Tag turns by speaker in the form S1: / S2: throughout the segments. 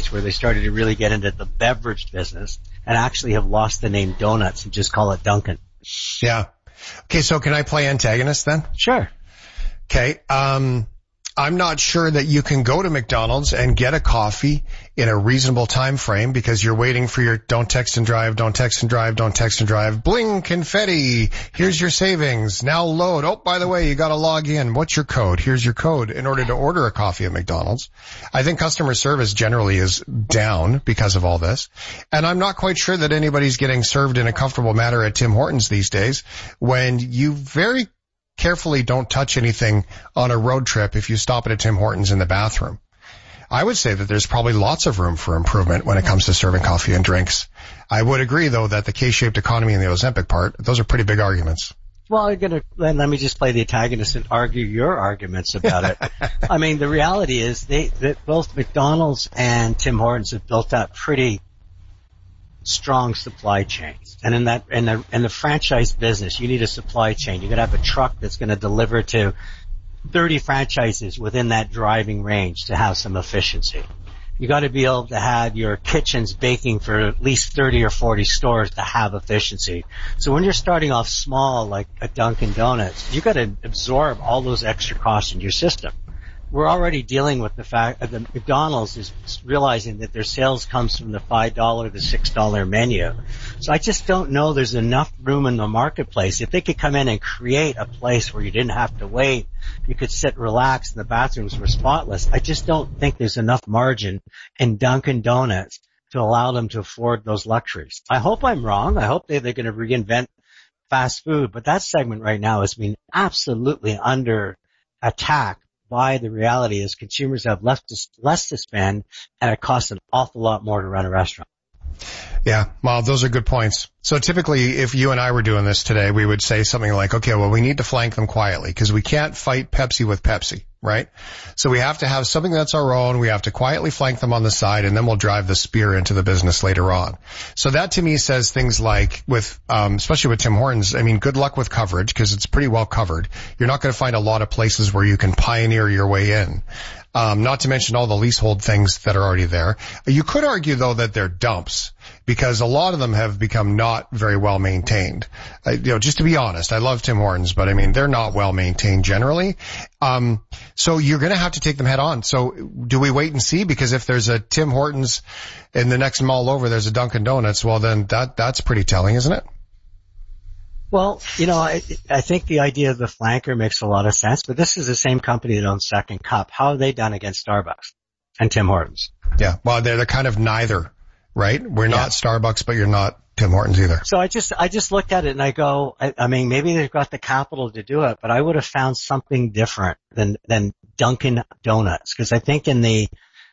S1: stage where they started to really get into the beverage business and actually have lost the name donuts and just call it Dunkin'.
S2: Yeah. Okay, so can I play antagonist then?
S1: Sure.
S2: Okay. I'm not sure that you can go to McDonald's and get a coffee in a reasonable time frame because you're waiting for your don't text and drive, don't text and drive, don't text and drive. Bling, confetti. Here's your savings. Now load. Oh, by the way, you got to log in. What's your code? Here's your code in order to order a coffee at McDonald's. I think customer service generally is down because of all this. And I'm not quite sure that anybody's getting served in a comfortable manner at Tim Hortons these days when you very carefully don't touch anything on a road trip if you stop at a Tim Hortons in the bathroom. I would say that there's probably lots of room for improvement when it comes to serving coffee and drinks. I would agree, though, that the K-shaped economy and the Ozempic part, those are pretty big arguments.
S1: Well, let me just play the antagonist and argue your arguments about it. I mean, the reality is that both McDonald's and Tim Hortons have built up pretty strong supply chains. And in the franchise business, you need a supply chain. You got to have a truck that's going to deliver to 30 franchises within that driving range to have some efficiency. You got to be able to have your kitchens baking for at least 30 or 40 stores to have efficiency. So when you're starting off small, like a Dunkin' Donuts, you got to absorb all those extra costs in your system. We're already dealing with the fact that McDonald's is realizing that their sales comes from the $5 to $6 menu. So I just don't know there's enough room in the marketplace. If they could come in and create a place where you didn't have to wait, you could sit relaxed and the bathrooms were spotless. I just don't think there's enough margin in Dunkin' Donuts to allow them to afford those luxuries. I hope I'm wrong. I hope they're going to reinvent fast food, but that segment right now has been absolutely under attack by the reality is consumers have less to spend, and it costs an awful lot more to run a restaurant.
S2: Yeah, well, those are good points. So typically, if you and I were doing this today, we would say something like, okay, well, we need to flank them quietly because we can't fight Pepsi with Pepsi, right? So we have to have something that's our own. We have to quietly flank them on the side, and then we'll drive the spear into the business later on. So that to me says things like with, especially with Tim Hortons, I mean, good luck with coverage because it's pretty well covered. You're not going to find a lot of places where you can pioneer your way in. Not to mention all the leasehold things that are already there. You could argue, though, that they're dumps because a lot of them have become not very well maintained. Just to be honest, I love Tim Hortons, but I mean, they're not well maintained generally. So you're going to have to take them head on. So do we wait and see? Because if there's a Tim Hortons in the next mall over, there's a Dunkin' Donuts, well, then that's pretty telling, isn't it?
S1: Well, I think the idea of the flanker makes a lot of sense, but this is the same company that owns Second Cup. How have they done against Starbucks and Tim Hortons?
S2: Yeah, well, they're kind of neither, right? We're not Starbucks, but you're not Tim Hortons either.
S1: So I just looked at it and I go, I mean, maybe they've got the capital to do it, but I would have found something different than Dunkin' Donuts, because I think in the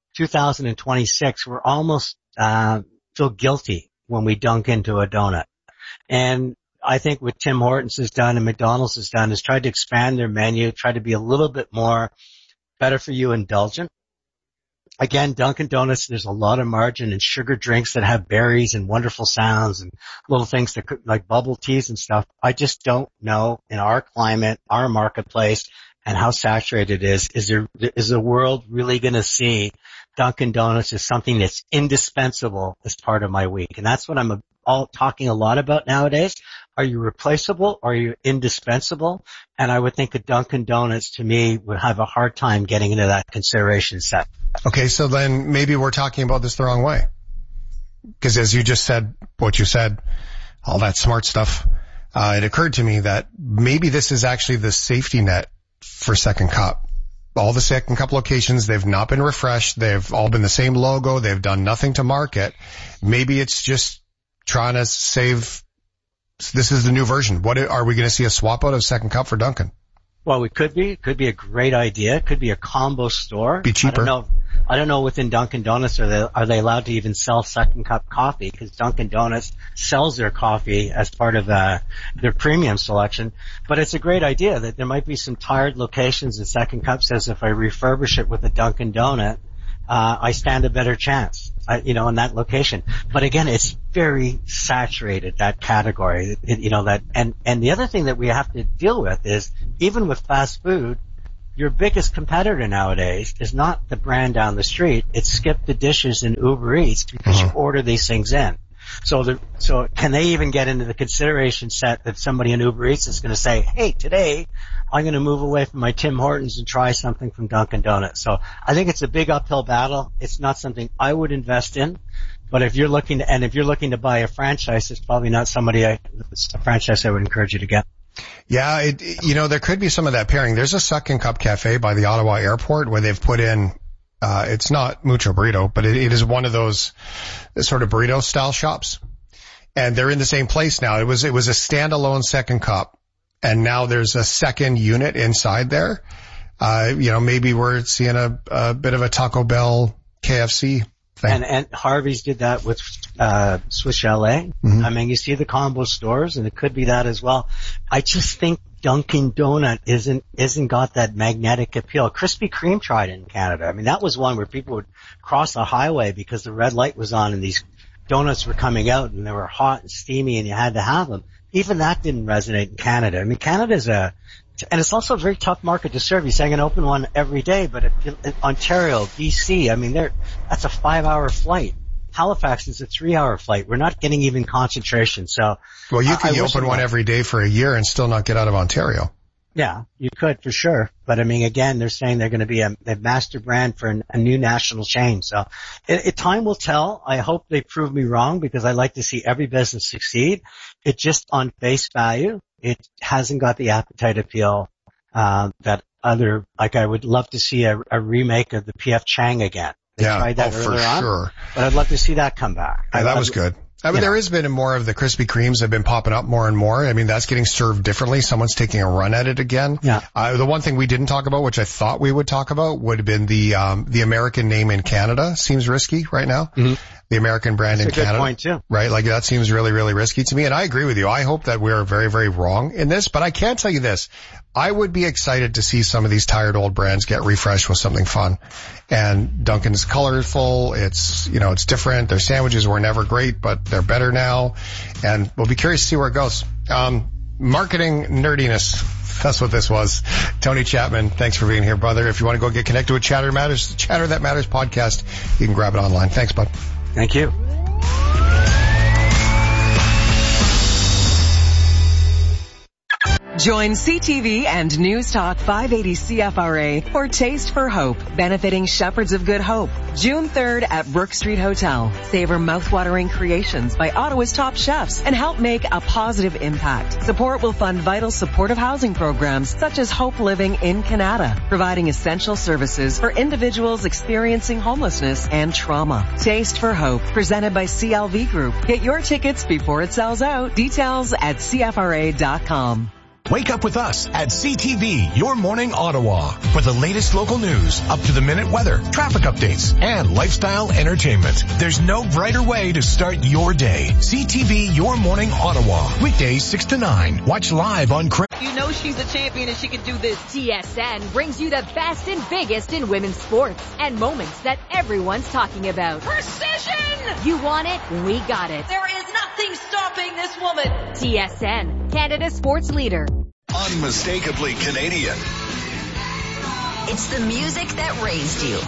S1: 2026, we're almost feel guilty when we dunk into a donut. And I think what Tim Hortons has done and McDonald's has done is tried to expand their menu, try to be a little bit more better for you indulgent. Again, Dunkin' Donuts, there's a lot of margin in sugar drinks that have berries and wonderful sounds and little things that could, like bubble teas and stuff. I just don't know in our climate, our marketplace, and how saturated it is the world really going to see Dunkin' Donuts as something that's indispensable as part of my week? And that's what I'm talking a lot about nowadays. Are you replaceable? Or are you indispensable? And I would think a Dunkin' Donuts to me would have a hard time getting into that consideration set.
S2: Okay, so then maybe we're talking about this the wrong way. Because as you just said, what you said, all that smart stuff, it occurred to me that maybe this is actually the safety net for Second Cup. All the Second Cup locations, they've not been refreshed. They've all been the same logo. They've done nothing to market. Maybe it's just trying to save. This is the new version. What are we going to see a swap out of Second Cup for Dunkin'?
S1: Well, it could be. It could be a great idea. It could be a combo store.
S2: Be cheaper.
S1: I don't know within Dunkin' Donuts are they allowed to even sell Second Cup coffee, because Dunkin' Donuts sells their coffee as part of their premium selection. But it's a great idea that there might be some tired locations that Second Cup says if I refurbish it with a Dunkin' Donut, I stand a better chance, in that location. But again, it's very saturated, that category, and the other thing that we have to deal with is even with fast food, your biggest competitor nowadays is not the brand down the street. It's Skip the Dishes and Uber Eats because you order these things in. So can they even get into the consideration set that somebody in Uber Eats is going to say, hey, today I'm going to move away from my Tim Hortons and try something from Dunkin' Donuts. So I think it's a big uphill battle. It's not something I would invest in. But if you're looking to buy a franchise, it's probably not a franchise I would encourage you to get.
S2: Yeah, there could be some of that pairing. There's a Second Cup Cafe by the Ottawa airport where they've put in, it's not Mucho Burrito, but it is one of those sort of burrito style shops. And they're in the same place now. It was a standalone Second Cup, and now there's a second unit inside there. Maybe we're seeing a bit of a Taco Bell KFC thing.
S1: And Harvey's did that with Swiss Chalet. Mm-hmm. I mean, you see the combo stores, and it could be that as well. I just think Dunkin' Donut isn't got that magnetic appeal. Krispy Kreme tried it in Canada. I mean, that was one where people would cross the highway because the red light was on and these donuts were coming out and they were hot and steamy and you had to have them. Even that didn't resonate in Canada. I mean, Canada's and it's also a very tough market to serve. You're saying an open one every day, but in Ontario, BC, I mean, that's a 5-hour flight. Halifax is a 3-hour flight. We're not getting even concentration. So,
S2: well, you could open one every day for a year and still not get out of Ontario.
S1: Yeah, you could for sure. But I mean, again, they're saying they're going to be a master brand for a new national chain. So time will tell. I hope they prove me wrong because I like to see every business succeed. It just on face value, it hasn't got the appetite appeal, that I would love to see a remake of the P.F. Chang again. They tried that earlier on, sure. But I'd love to see that come back.
S2: Yeah, that was good. I mean, there has been more of the Krispy Kremes have been popping up more and more. I mean, that's getting served differently. Someone's taking a run at it again.
S1: Yeah.
S2: The one thing we didn't talk about, which I thought we would talk about, would have been the American name in Canada. Seems risky right now. Mm-hmm. The American brand in Canada.
S1: That's a good point too.
S2: Right? Like that seems really, really risky to me. And I agree with you. I hope that we're very, very wrong in this, but I can tell you this. I would be excited to see some of these tired old brands get refreshed with something fun. And Dunkin's colorful. It's different. Their sandwiches were never great, but they're better now. And we'll be curious to see where it goes. Marketing nerdiness. That's what this was. Tony Chapman, thanks for being here, brother. If you want to go get connected with Chatter Matters, the Chatter That Matters podcast, you can grab it online. Thanks, bud.
S1: Thank you.
S3: Join CTV and News Talk 580 CFRA for Taste for Hope, benefiting Shepherds of Good Hope. June 3rd at Brook Street Hotel. Savor mouthwatering creations by Ottawa's top chefs and help make a positive impact. Support will fund vital supportive housing programs such as Hope Living in Canada, providing essential services for individuals experiencing homelessness and trauma. Taste for Hope, presented by CLV Group. Get your tickets before it sells out. Details at CFRA.com.
S4: Wake up with us at CTV, Your Morning Ottawa, for the latest local news, up-to-the-minute weather, traffic updates, and lifestyle entertainment. There's no brighter way to start your day. CTV, Your Morning Ottawa, weekdays 6 to 9. Watch live on...
S5: You know she's a champion and she can do this.
S6: TSN brings you the best and biggest in women's sports and moments that everyone's talking about.
S5: Precision!
S6: You want it? We got it.
S5: There is nothing stopping this woman.
S6: TSN, Canada's sports leader.
S7: Unmistakably Canadian.
S8: It's the music that raised you.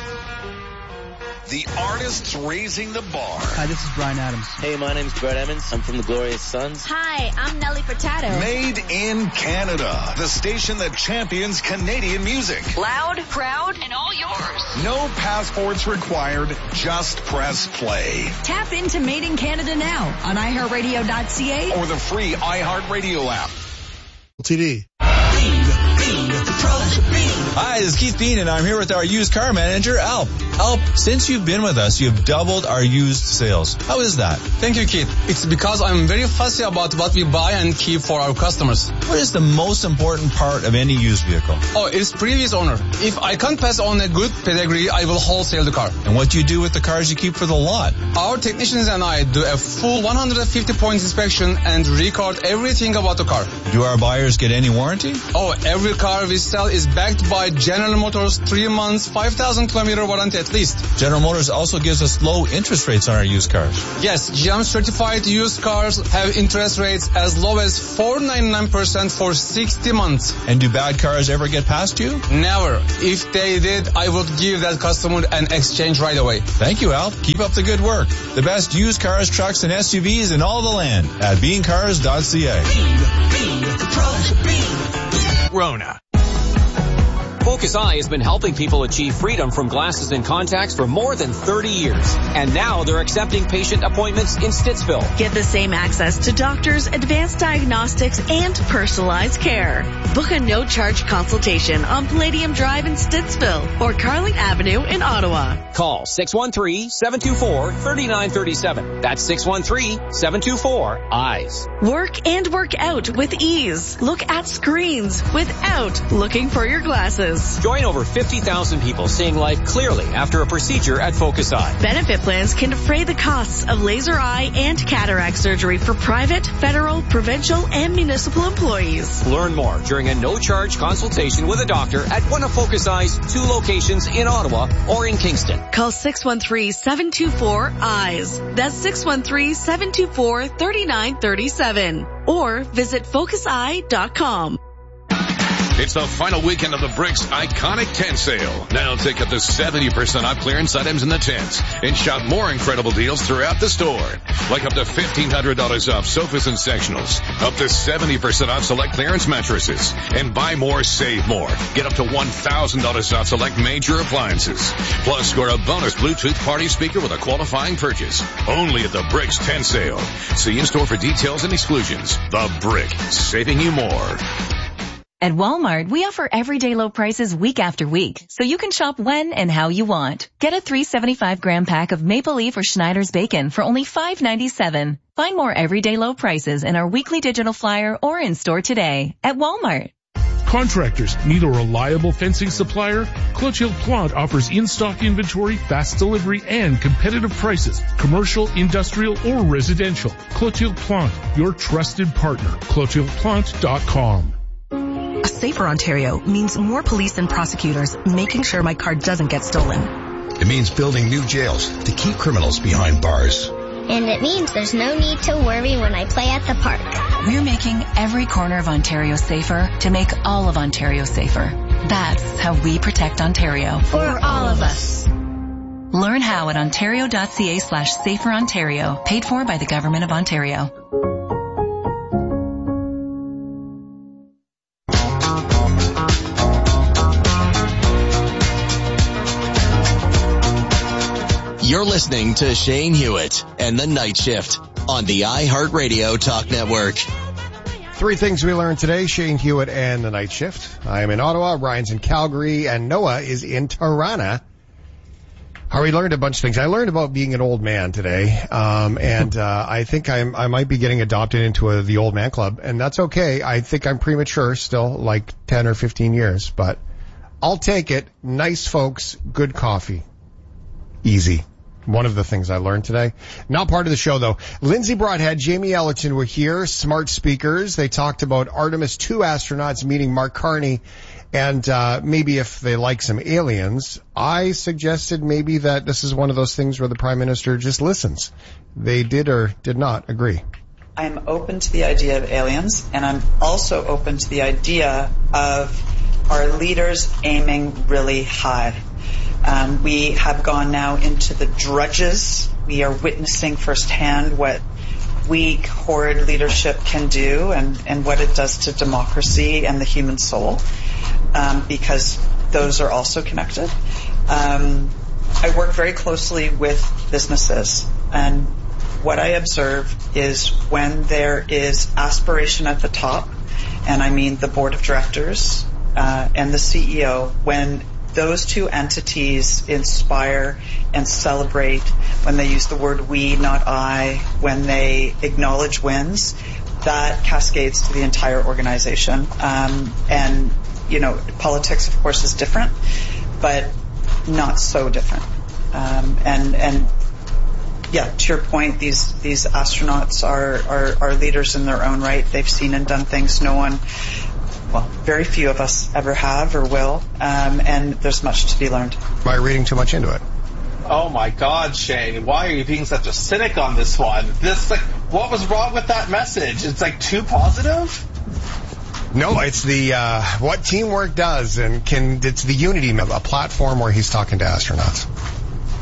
S7: The artists raising the bar.
S9: Hi, this is Bryan Adams.
S10: Hey, my name's Brett Emmons. I'm from the Glorious Sons.
S8: Hi, I'm Nelly Furtado.
S7: Made in Canada. The station that champions Canadian music.
S8: Loud, proud, and all yours.
S7: No passports required. Just press play.
S8: Tap into Made in Canada now on iHeartRadio.ca
S7: or the free iHeartRadio app.
S11: TD. Hi, this is Keith Bean, and I'm here with our used car manager, Alp. Alp, since you've been with us, you've doubled our used sales. How is that?
S12: Thank you, Keith. It's because I'm very fussy about what we buy and keep for our customers.
S11: What is the most important part of any used vehicle?
S12: Oh, it's previous owner. If I can't pass on a good pedigree, I will wholesale the car.
S11: And what do you do with the cars you keep for the lot?
S12: Our technicians and I do a full 150 points inspection and record everything about the car.
S11: Do our buyers get any warranty?
S12: Oh, every car we sell is backed by General Motors 3 months, 5,000 kilometer warranty at least.
S11: General Motors also gives us low interest rates on our used cars.
S12: Yes, GM certified used cars have interest rates as low as 4.99% for 60 months.
S11: And do bad cars ever get past you?
S12: Never. If they did, I would give that customer an exchange right away.
S11: Thank you, Al. Keep up the good work. The best used cars, trucks, and SUVs in all the land at beancars.ca.
S9: Rona. Focus Eye has been helping people achieve freedom from glasses and contacts for more than 30 years. And now they're accepting patient appointments in Stittsville.
S13: Get the same access to doctors, advanced diagnostics, and personalized care. Book a no-charge consultation on Palladium Drive in Stittsville or Carling Avenue in Ottawa.
S9: Call 613-724-3937. That's 613-724-EYES.
S13: Work and work out with ease. Look at screens without looking for your glasses.
S9: Join over 50,000 people seeing life clearly after a procedure at Focus Eye.
S13: Benefit plans can defray the costs of laser eye and cataract surgery for private, federal, provincial, and municipal employees.
S9: Learn more during a no-charge consultation with a doctor at one of Focus Eye's 2 locations in Ottawa or in Kingston.
S13: Call 613-724-EYES. That's 613-724-3937. Or visit FocusEye.com.
S14: It's the final weekend of the Bricks Iconic Tent Sale. Now take up to 70% off clearance items in the tents and shop more incredible deals throughout the store. Like up to $1,500 off sofas and sectionals, up to 70% off select clearance mattresses, and buy more, save more. Get up to $1,000 off select major appliances. Plus, score a bonus Bluetooth party speaker with a qualifying purchase. Only at the Bricks Tent Sale. See in-store for details and exclusions. The Brick, saving you more.
S15: At Walmart, we offer everyday low prices week after week, so you can shop when and how you want. Get a 375-gram pack of Maple Leaf or Schneider's bacon for only $5.97. Find more everyday low prices in our weekly digital flyer or in-store today at Walmart.
S16: Contractors need a reliable fencing supplier? Clotilde Plante offers in-stock inventory, fast delivery, and competitive prices. Commercial, industrial, or residential. Clotilde Plante, your trusted partner. ClotildePlante.com.
S17: A safer Ontario means more police and prosecutors making sure my car doesn't get stolen.
S18: It means building new jails to keep criminals behind bars.
S19: And it means there's no need to worry when I play at the park.
S15: We're making every corner of Ontario safer to make all of Ontario safer. That's how we protect Ontario.
S19: For all of us.
S15: Learn how at ontario.ca/saferontario. Paid for by the Government of Ontario.
S20: You're listening to Shane Hewitt and the Night Shift on the iHeartRadio Talk Network.
S2: 3 things we learned today. Shane Hewitt and the Night Shift. I am in Ottawa, Ryan's in Calgary, and Noah is in Tirana. We learned a bunch of things. I learned about being an old man today, and I think I might be getting adopted into the old man club, and that's okay. I think I'm premature still, like 10 or 15 years, but I'll take it. Nice folks, good coffee. Easy. One of the things I learned today. Not part of the show, though. Lindsay Broadhead, Jamie Ellerton were here, smart speakers. They talked about Artemis 2 astronauts meeting Mark Carney and maybe if they like some aliens. I suggested maybe that this is one of those things where the Prime Minister just listens. They did or did not agree.
S21: I'm open to the idea of aliens, and I'm also open to the idea of our leaders aiming really high. We have gone now into the drudges. We are witnessing firsthand what weak, horrid leadership can do and what it does to democracy and the human soul, because those are also connected. I work very closely with businesses, and what I observe is when there is aspiration at the top, and I mean the board of directors and the CEO, when those two entities inspire and celebrate, when they use the word we, not I, when they acknowledge wins, that cascades to the entire organization. And, you know, politics, of course, is different, but not so different. And yeah, to your point, these astronauts are leaders in their own right. They've seen and done things no one, well, very few of us ever have or will, and there's much to be learned.
S2: By reading too much into it.
S1: Oh my God, Shane, why are you being such a cynic on this one? What was wrong with that message? It's too positive?
S2: No, it's the what teamwork does, and it's the Unity, a platform where he's talking to astronauts.